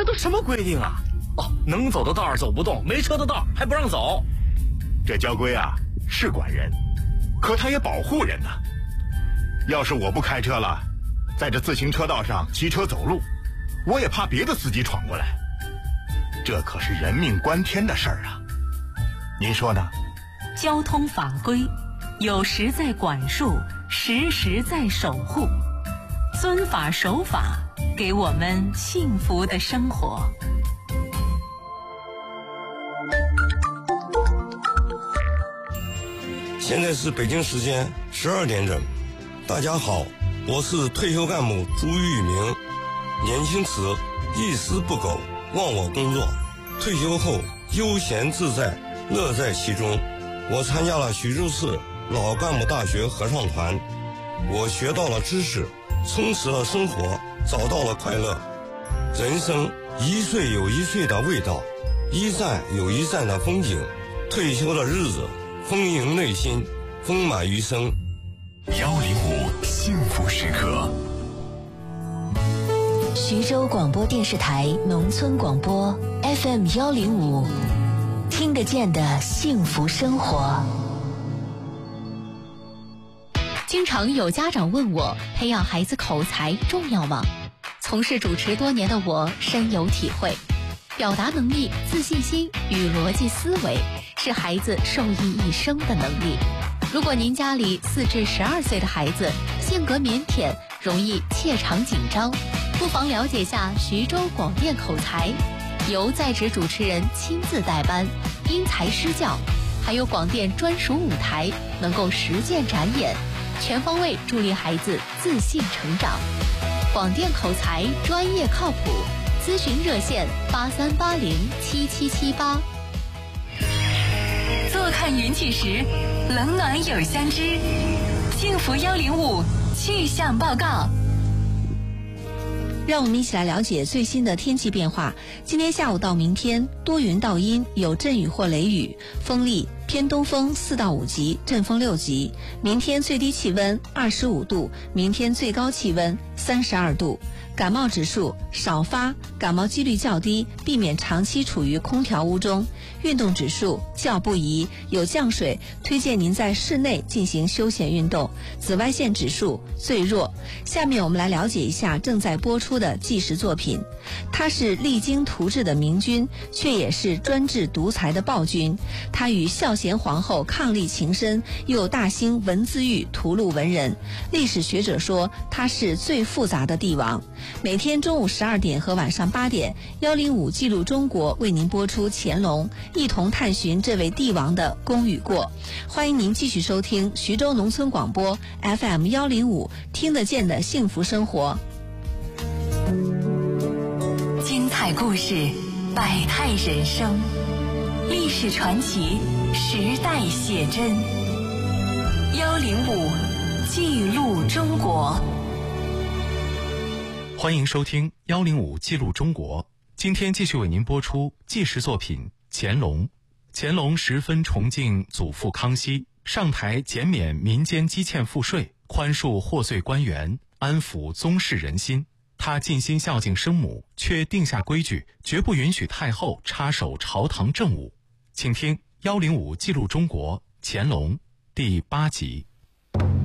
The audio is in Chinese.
都什么规定啊？ 哦，能走的道走不动，没车的道还不让走。 这交规啊是管人，可它也保护人呐。要是我不开车了，在这自行车道上骑车走路，我也怕别的司机闯过来。这可是人命关天的事儿啊，您说呢？ 交通法规有时在管束，时时在守护，遵法守法，给我们幸福的生活。 现在是北京时间12点整。大家好，我是退休干部朱玉明。年轻时一丝不苟，忘我工作，退休后悠闲自在，乐在其中。我参加了徐州市老干部大学合唱团，我学到了知识，充实了生活，找到了快乐。人生一岁有一岁的味道，一站有一站的风景。退休的日子丰盈内心，丰满余生。 105幸福时刻。 徐州广播电视台农村广播 FM105，听得见的幸福生活。 经常有家长问我，培养孩子口才重要吗？从事主持多年的我深有体会，表达能力、自信心与逻辑思维是孩子受益一生的能力。如果您家里4至12岁的孩子性格腼腆，容易怯场紧张，不妨了解下徐州广电口才，由在职主持人亲自带班，因材施教，还有广电专属舞台，能够实践展演，全方位助力孩子自信成长。广电口才专业靠谱，咨询热线83807778。 坐看云起时，冷暖有相知。幸福105气象报告。 让我们一起来了解最新的天气变化。今天下午到明天，多云到阴，有阵雨或雷雨，风力偏东风4到5级，阵风6级。明天最低气温25度，明天最高气温32度。感冒指数少发，感冒几率较低，避免长期处于空调屋中。运动指数较不宜，有降水，推荐您在室内进行休闲运动。紫外线指数最弱。下面我们来了解一下正在播出的纪实作品。他是励精图治的明君，却也是专制独裁的暴君。他与孝贤皇后伉俪情深，又大兴文字狱屠戮文人。历史学者说他是最复杂的帝王。每天中午12点和晚上8点，105记录中国为您播出乾隆，一同探寻这位帝王的功与过。欢迎您继续收听徐州农村广播 FM105，听得见的幸福生活。 精彩故事，百态人生，历史传奇，时代写真。105记录中国。 欢迎收听105记录中国。今天继续为您播出纪实作品乾隆。乾隆十分崇敬祖父康熙，上台减免民间积欠赋税，宽恕获罪官员，安抚宗室人心。他尽心孝敬生母，却定下规矩，绝不允许太后插手朝堂政务。请听105记录中国乾隆第8集。